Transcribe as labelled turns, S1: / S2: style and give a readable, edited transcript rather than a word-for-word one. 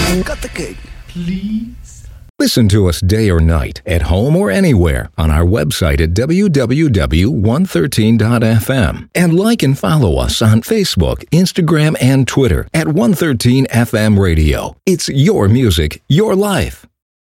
S1: Cut the cake, please.
S2: Listen to us day or night, at home or anywhere, on our website at www.113.fm. And like and follow us on Facebook, Instagram, and Twitter at 113 FM Radio. It's your music, your life.